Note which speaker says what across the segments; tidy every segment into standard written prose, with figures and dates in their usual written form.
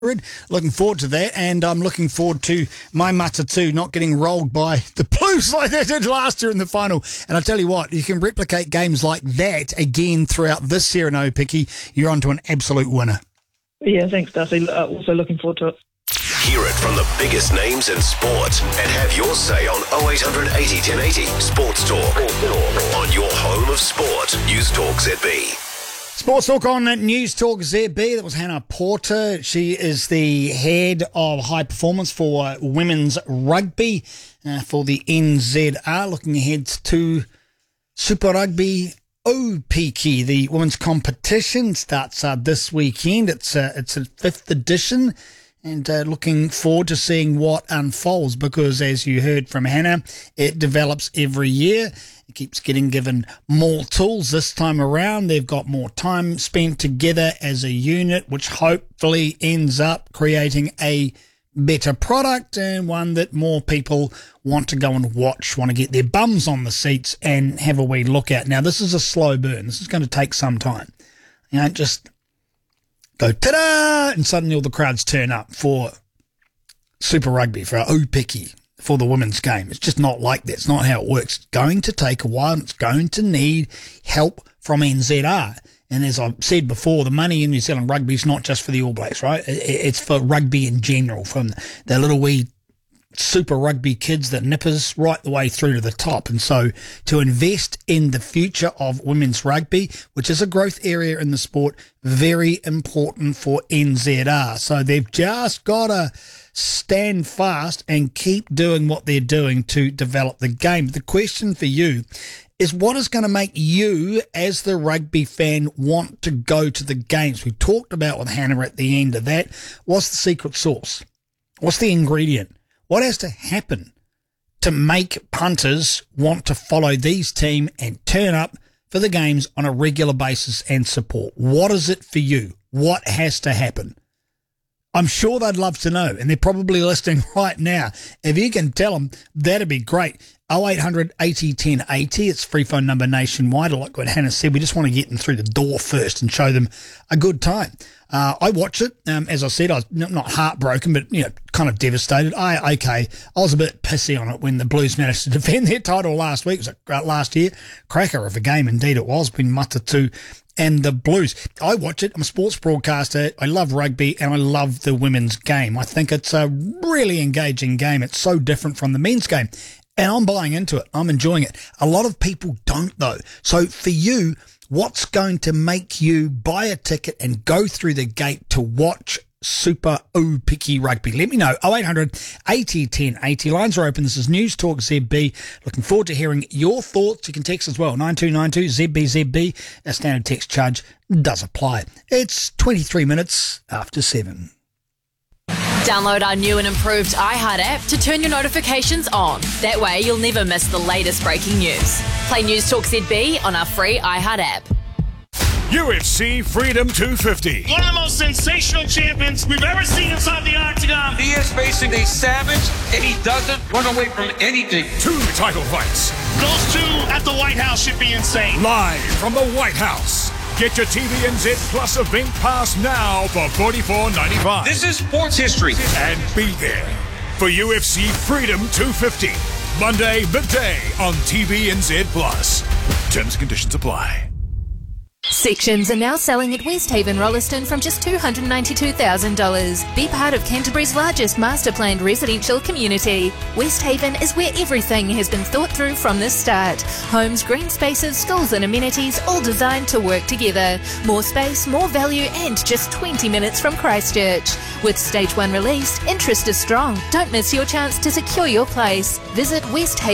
Speaker 1: Looking forward to that, and I'm looking forward to my Mata too not getting rolled by the Blues like they did last year in the final. And I tell you what, you can replicate games like that again throughout this Sereno Picky. You're on to an absolute winner.
Speaker 2: Yeah, thanks, Darcy. Also looking forward to it.
Speaker 3: Hear it from the biggest names in sport and have your say on 0800 80 1080 Sports Talk on your home of sport. News Talk ZB.
Speaker 1: Sports Talk on News Talk ZB. That was Hannah Porter. She is the head of high performance for women's rugby for the NZR. Looking ahead to Super Rugby Aupiki. The women's competition starts this weekend. It's a 5th edition. And looking forward to seeing what unfolds because, as you heard from Hannah, it develops every year. It keeps getting given more tools this time around. They've got more time spent together as a unit, which hopefully ends up creating a better product and one that more people want to go and watch, want to get their bums on the seats and have a wee look at. Now, this is a slow burn. This is going to take some time. You know, just go ta-da, and suddenly all the crowds turn up for Super Rugby, for Aupiki, for the women's game. It's just not like that. It's not how it works. It's going to take a while. It's going to need help from NZR. And as I've said before, the money in New Zealand rugby is not just for the All Blacks, right? It's for rugby in general, from the little wee Super Rugby kids, the nippers, right the way through to the top. And so to invest in the future of women's rugby, which is a growth area in the sport, very important for NZR. So they've just got to stand fast and keep doing what they're doing to develop the game. The question for you is, what is going to make you, as the rugby fan, want to go to the games? We talked about with Hannah at the end of that. What's the secret sauce? What's the ingredient? What has to happen to make punters want to follow these team and turn up for the games on a regular basis and support? What is it for you? What has to happen? I'm sure they'd love to know, and they're probably listening right now. If you can tell them, that'd be great. 0800 80 1080, it's free phone number nationwide. Like what Hannah said, we just want to get them through the door first and show them a good time. I watched it. As I said, I was not heartbroken, but kind of devastated. I was a bit pissy on it when the Blues managed to defend their title last week. It was last year. Cracker of a game, indeed it was, between Matatu and the Blues. I watch it. I'm a sports broadcaster. I love rugby and I love the women's game. I think it's a really engaging game. It's so different from the men's game. And I'm buying into it. I'm enjoying it. A lot of people don't, though. So for you, what's going to make you buy a ticket and go through the gate to watch Super Aupiki Rugby? Let me know. 0800 80 1080. Lines are open. This is News Talk ZB. Looking forward to hearing your thoughts. You can text as well. 9292 ZBZB. A standard text charge does apply. It's 23 minutes after 7.
Speaker 4: Download our new and improved iHeart app to turn your notifications on. That way you'll never miss the latest breaking news. Play News Talk ZB on our free iHeart app.
Speaker 5: UFC Freedom 250.
Speaker 6: One of the most sensational champions we've ever seen inside the octagon.
Speaker 7: He is facing a savage, and he doesn't run away from anything.
Speaker 5: 2 title fights.
Speaker 6: Those two at the White House should be insane.
Speaker 5: Live from the White House. Get your TVNZ Plus event pass now for $44.95.
Speaker 7: This is sports history.
Speaker 5: And be there for UFC Freedom 250. Monday, midday on TVNZ Plus. Terms and conditions apply.
Speaker 8: Sections are now selling at West Haven Rolleston from just $292,000. Be part of Canterbury's largest master planned residential community. West Haven is where everything has been thought through from the start. Homes, green spaces, schools and amenities all designed to work together. More space, more value and just 20 minutes from Christchurch. With Stage 1 released, interest is strong. Don't miss your chance to secure your place. Visit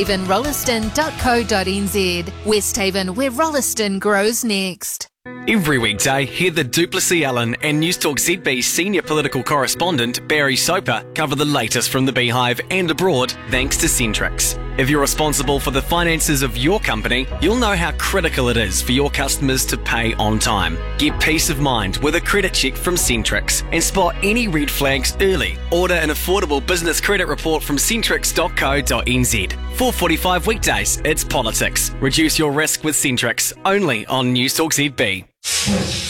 Speaker 8: westhavenrolleston.co.nz. West Haven, where Rolleston grows next.
Speaker 9: Every weekday, hear the Duplessis Allen and News Talk ZB senior political correspondent Barry Soper cover the latest from the Beehive and abroad thanks to Centrix. If you're responsible for the finances of your company, you'll know how critical it is for your customers to pay on time. Get peace of mind with a credit check from Centrix and spot any red flags early. Order an affordable business credit report from centrix.co.nz. 4:45 weekdays, it's politics. Reduce your risk with Centrix, only on News Talk ZB.